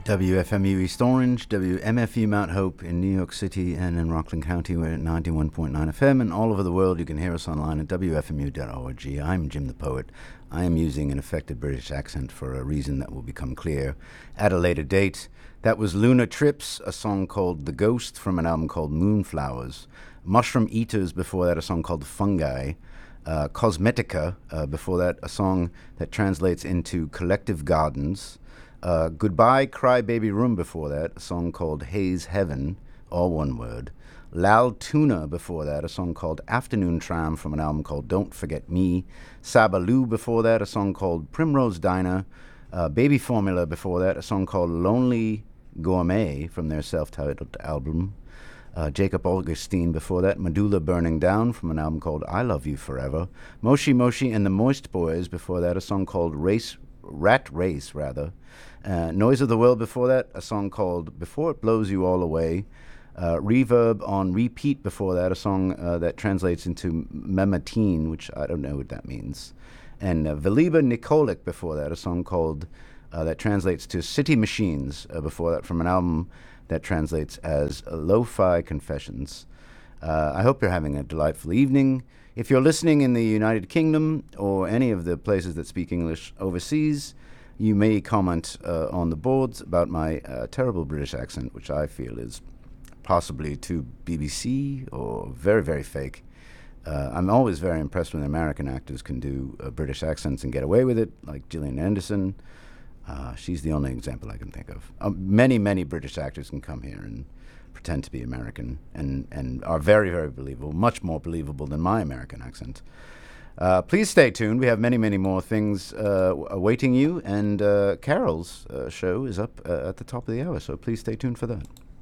WFMU East Orange, WMFU Mount Hope in New York City and in Rockland County. We're at 91.9 FM, and all over the world you can hear us online at WFMU.org. I'm Jim the Poet. I am using an affected British accent for a reason that will become clear at a later date. That was Lunar Trips, a song called The Ghost from an album called Moonflowers. Mushroom Eaters, before that a song called Fungi. Cosmetica, before that a song that translates into Collective Gardens. Goodbye Cry Baby Room, before that a song called Haze Heaven, all one word. Lal Tuna, before that a song called Afternoon Tram from an album called Don't Forget Me. Sabaloo, before that a song called Primrose Diner. Baby Formula, before that a song called Lonely Gourmet from their self-titled album. Jacob Augustine, before that Medulla Burning Down from an album called I Love You Forever. Moshi Moshi and the Moist Boys, before that a song called Rat Race. Noise of the World, before that a song called Before It Blows You All Away. Reverb on Repeat, before that a song that translates into Mematine, which I don't know what that means. And Veliba Nikolic, before that a song called that translates to City Machines, before that from an album that translates as Lo-Fi Confessions. I hope you're having a delightful evening. If you're listening in the United Kingdom or any of the places that speak English overseas, you may comment on the boards about my terrible British accent, which I feel is possibly too BBC or very, very fake. I'm always very impressed when American actors can do British accents and get away with it, like Gillian Anderson. She's the only example I can think of. Many, many British actors can come here and pretend to be American and are very, very believable, much more believable than my American accent. Please stay tuned. We have many, many more things awaiting you, and Carol's show is up at the top of the hour, so please stay tuned for that.